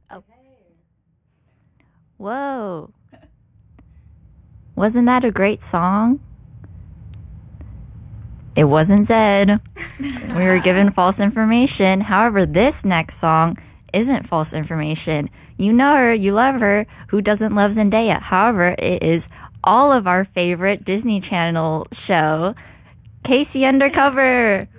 Oh. Whoa. Wasn't that a great song? It wasn't Zed. We were given false information. However, this next song isn't false information. You know her, you love her. Who doesn't love Zendaya? However, it is all of our favorite Disney Channel show, Casey Undercover.